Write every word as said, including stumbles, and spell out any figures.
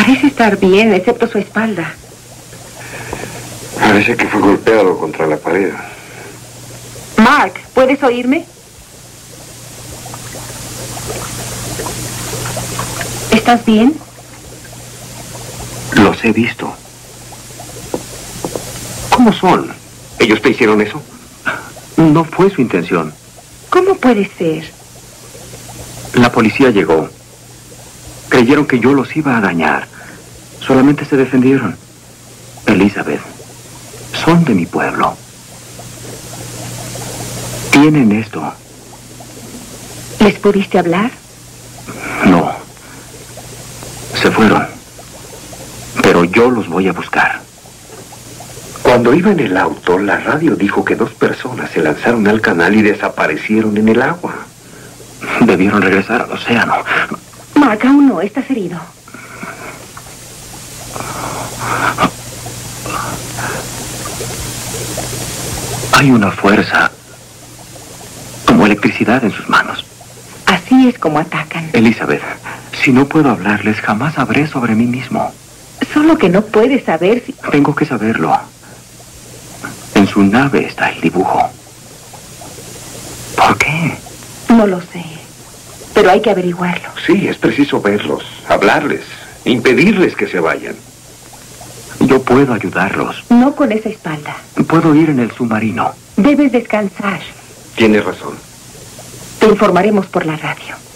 Parece estar bien, excepto su espalda. Parece que fue golpeado contra la pared. Mark, ¿puedes oírme? ¿Estás bien? Los he visto. ¿Cómo son? ¿Ellos te hicieron eso? No fue su intención. ¿Cómo puede ser? La policía llegó. Creyeron que yo los iba a dañar. Solamente se defendieron. Elizabeth, son de mi pueblo. Tienen esto. ¿Les pudiste hablar? No. Se fueron. Pero yo los voy a buscar. Cuando iba en el auto, la radio dijo que dos personas se lanzaron al canal y desaparecieron en el agua. Debieron regresar al océano. Mark, aún no, estás herido. Hay una fuerza, como electricidad en sus manos. Así es como atacan. Elizabeth, si no puedo hablarles, jamás sabré sobre mí mismo. Solo que no puedes saber si... Tengo que saberlo. En su nave está el dibujo. ¿Por qué? No lo sé, pero hay que averiguarlo. Sí, es preciso verlos, hablarles, impedirles que se vayan. Yo puedo ayudarlos. No con esa espalda. Puedo ir en el submarino. Debes descansar. Tienes razón. Te informaremos por la radio.